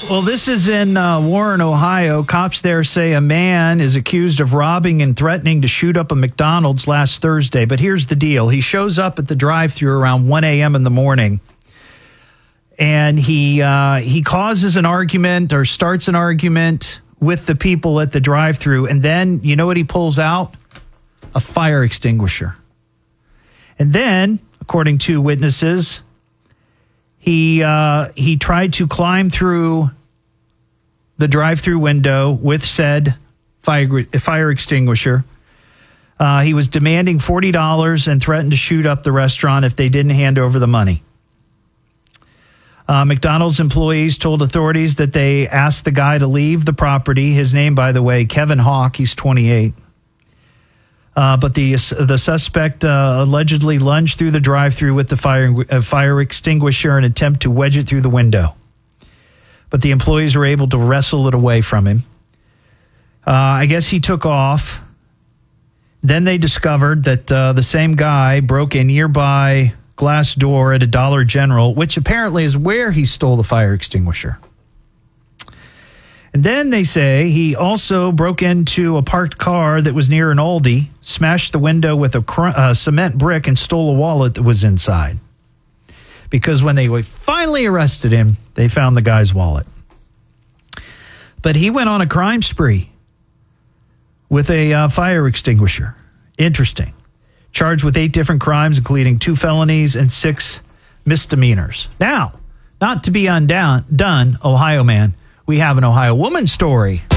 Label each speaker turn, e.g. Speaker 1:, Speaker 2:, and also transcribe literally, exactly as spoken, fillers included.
Speaker 1: Well, this is in uh, Warren, Ohio. Cops there say a man is accused of robbing and threatening to shoot up a McDonald's last Thursday. But here's the deal. He shows up at the drive-thru around one a.m. in the morning, and he uh, he causes an argument or starts an argument with the people at the drive-thru. And then, you know what he pulls out? A fire extinguisher. And then, according to witnesses, he uh, he tried to climb through the drive-thru window with said fire, fire extinguisher. Uh, he was demanding forty dollars and threatened to shoot up the restaurant if they didn't hand over the money. Uh, McDonald's employees told authorities that they asked the guy to leave the property. His name, by the way, Kevin Hawk. He's twenty-eight. Uh, but the the suspect uh, allegedly lunged through the drive-thru with the fire, uh, fire extinguisher in an attempt to wedge it through the window. But the employees were able to wrestle it away from him. Uh, I guess he took off. Then they discovered that uh, the same guy broke a nearby glass door at a Dollar General, which apparently is where he stole the fire extinguisher. And then they say he also broke into a parked car that was near an Aldi, smashed the window with a cr- uh, cement brick, and stole a wallet that was inside. Because when they finally arrested him, they found the guy's wallet. But he went on a crime spree with a uh, fire extinguisher. Interesting. Charged with eight different crimes, including two felonies and six misdemeanors. Now, not to be undone, done, Ohio man, we have an Ohio woman story.